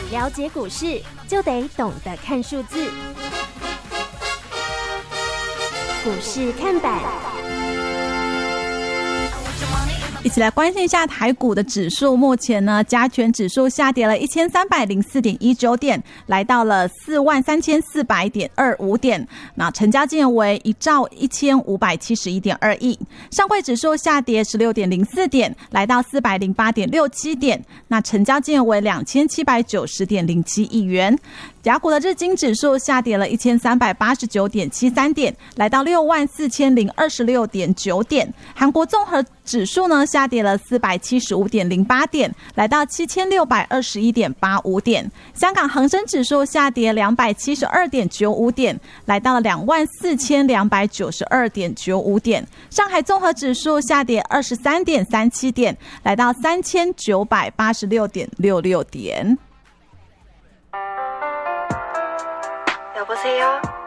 了解股市，就得懂得看数字。股市看板， 一起来关心一下台股的指数。目前呢，加权指数下跌了1304.19点，来到了43400.25点。那成交金额为1兆1571.2亿。上柜指数下跌16.04点，来到408.67点。那成交金额为2790.07亿元。雅股的日经指数下跌了1389.73点，来到64026.9点。韩国综合指数呢下跌了475.08点，来到7621.85点。香港恒生指数下跌272.95点，来到24292.95点。上海综合指数下跌23.37点，来到3986.66点。 여보세요?